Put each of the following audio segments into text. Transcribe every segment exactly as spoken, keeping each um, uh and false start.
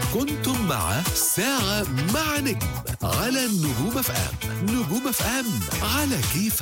كنتم مع ساعة مع نجم على النجوم اف ام. نجوم اف ام على كيفك.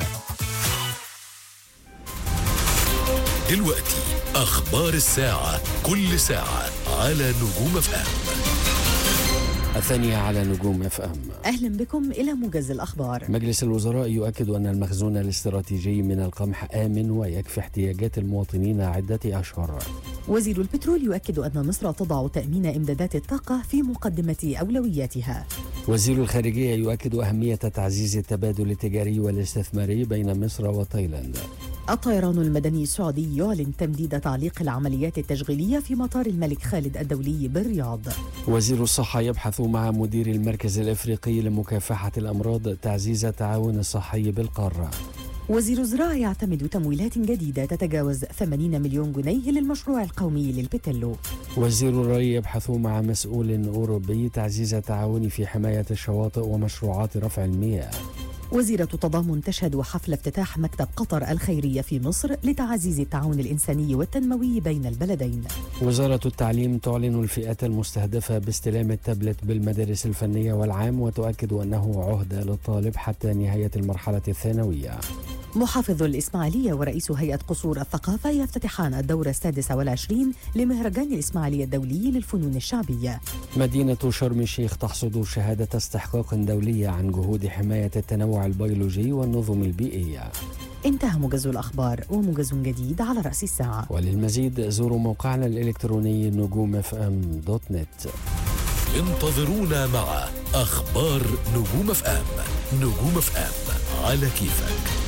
دلوقتي أخبار الساعة، كل ساعة على نجوم اف ام. الثانية على نجوم اف ام. أهلا بكم إلى موجز الأخبار. مجلس الوزراء يؤكد أن المخزون الاستراتيجي من القمح آمن ويكفي احتياجات المواطنين عدة أشهر. وزير البترول يؤكد أن مصر تضع تأمين إمدادات الطاقة في مقدمة أولوياتها. وزير الخارجية يؤكد أهمية تعزيز التبادل التجاري والاستثماري بين مصر وتايلاند. الطيران المدني السعودي يعلن تمديد تعليق العمليات التشغيلية في مطار الملك خالد الدولي بالرياض. وزير الصحة يبحث مع مدير المركز الإفريقي لمكافحة الأمراض تعزيز التعاون الصحي بالقارة. وزير الزراعة يعتمد تمويلات جديدة تتجاوز ثمانين مليون جنيه للمشروع القومي للبتلو. وزير الري يبحث مع مسؤول أوروبي تعزيز التعاون في حماية الشواطئ ومشروعات رفع المياه. وزيرة التضامن تشهد حفل افتتاح مكتب قطر الخيرية في مصر لتعزيز التعاون الإنساني والتنموي بين البلدين. وزارة التعليم تعلن الفئات المستهدفة باستلام التابلت بالمدارس الفنية والعام، وتؤكد أنه عهدة للطالب حتى نهاية المرحلة الثانوية. محافظ الإسماعيلية ورئيس هيئة قصور الثقافة يفتتحان الدورة السادسة والعشرين لمهرجان الإسماعيلية الدولي للفنون الشعبية. مدينة شرم الشيخ تحصد شهادة استحقاق دولية عن جهود حماية التنوع البيولوجي والنظم البيئية. انتهى موجز الأخبار، وموجز جديد على رأس الساعة. وللمزيد زوروا موقعنا الإلكتروني نجوم اف ام دوت نت. انتظرونا مع أخبار نجوم اف ام. نجوم اف ام على كيفك.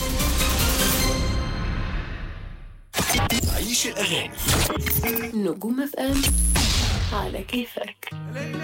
عيش الأغاني. نجوم اف ام على كيفك.